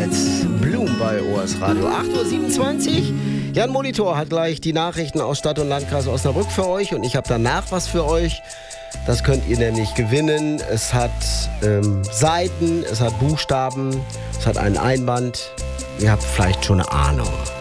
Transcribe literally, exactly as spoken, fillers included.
Let's Bloom bei O S Radio. acht Uhr siebenundzwanzig. Jan Molitor hat gleich die Nachrichten aus Stadt- und Landkreis Osnabrück für euch und ich habe danach was für euch. Das könnt ihr nämlich gewinnen. Es hat ähm, Seiten, es hat Buchstaben, es hat einen Einband. Ihr habt vielleicht schon eine Ahnung.